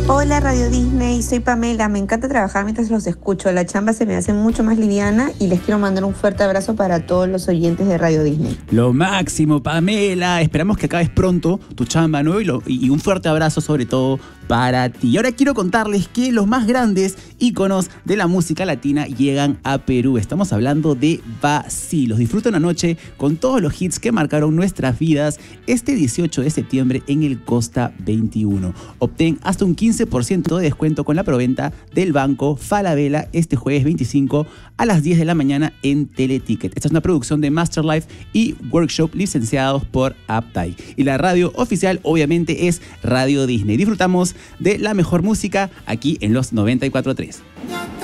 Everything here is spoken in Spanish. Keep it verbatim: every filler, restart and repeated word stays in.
Hola Radio Disney, soy Pamela, me encanta trabajar mientras los escucho, la chamba se me hace mucho más liviana y les quiero mandar un fuerte abrazo para todos los oyentes de Radio Disney. Lo máximo, Pamela, esperamos que acabes pronto tu chamba, ¿no? Y, lo, y un fuerte abrazo sobre todo para ti. Y ahora quiero contarles que los más grandes íconos de la música latina llegan a Perú. Estamos hablando de Vacilos. Disfruta una noche con todos los hits que marcaron nuestras vidas este dieciocho de septiembre en el Costa veintiuno. Obtén hasta un quince por ciento de descuento con la proventa del Banco Falabella este jueves veinticinco a las diez de la mañana en Teleticket. Esta es una producción de Masterlife y Workshop licenciados por Aptai. Y la radio oficial obviamente es Radio Disney. Disfrutamos de la mejor música aquí en los noventa y cuatro punto tres.